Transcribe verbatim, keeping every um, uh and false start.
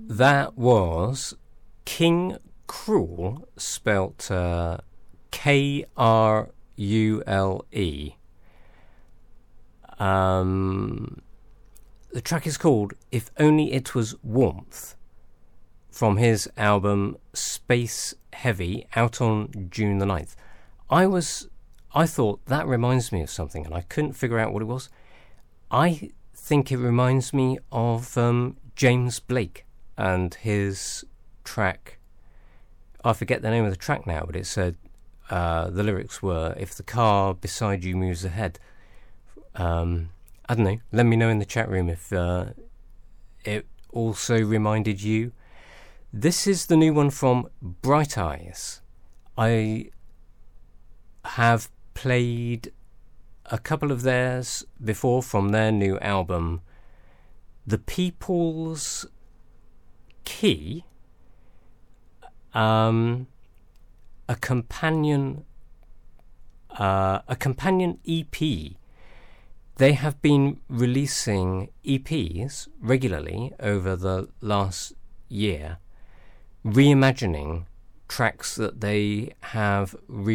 That was King Krule, spelt uh, K R U L E. Um, the track is called If Only It Was Warmth, from his album Space Heavy, out on June the ninth. I was, I thought that reminds me of something, and I couldn't figure out what it was. I think it reminds me of um, James Blake and his track. I forget the name of the track now, but it said uh, the lyrics were, "If the car beside you moves ahead." Um, I don't know. Let me know in the chat room if uh, it also reminded you. This is the new one from Bright Eyes. I have played a couple of theirs before from their new album, The People's Key, um, a companion, uh, a companion E P. They have been releasing E Ps regularly over the last year, reimagining tracks that they have re-